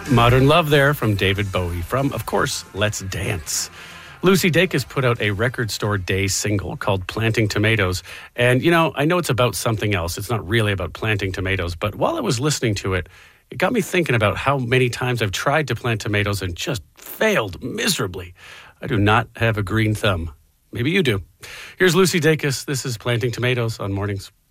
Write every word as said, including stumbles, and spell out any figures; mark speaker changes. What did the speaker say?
Speaker 1: Modern Love there from David Bowie from, of course, Let's Dance. Lucy Dacus put out a Record Store Day single called Planting Tomatoes. And, you know, I know it's about something else. It's not really about planting tomatoes. But while I was listening to it, it got me thinking about how many times I've tried to plant tomatoes and just failed miserably. I do not have a green thumb. Maybe you do. Here's Lucy Dacus. This is Planting Tomatoes on Mornings.